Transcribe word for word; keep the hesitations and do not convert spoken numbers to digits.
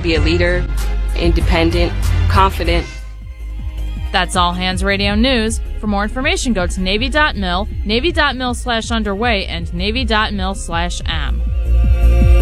be a leader, independent, confident. That's All Hands Radio News. For more information, go to Navy dot mil, Navy dot mil slash underway, and Navy dot mil slash am.